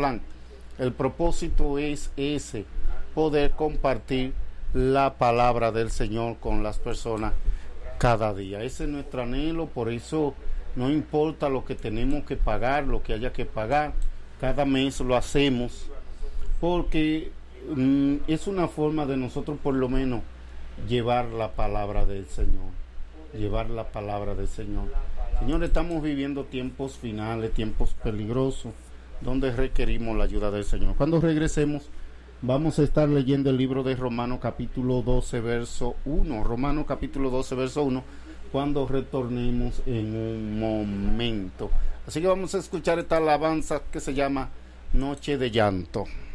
plan. El propósito es ese, poder compartir la palabra del Señor con las personas cada día. Ese es nuestro anhelo, por eso no importa lo que tenemos que pagar, lo que haya que pagar, cada mes lo hacemos, porque es una forma de nosotros por lo menos llevar la palabra del Señor, llevar la palabra del Señor. Señor, estamos viviendo tiempos finales, tiempos peligrosos, donde requerimos la ayuda del Señor. Cuando regresemos, vamos a estar leyendo el libro de Romanos capítulo 12, verso 1. Romanos capítulo 12, verso 1, cuando retornemos en un momento. Así que vamos a escuchar esta alabanza que se llama Noche de Llanto.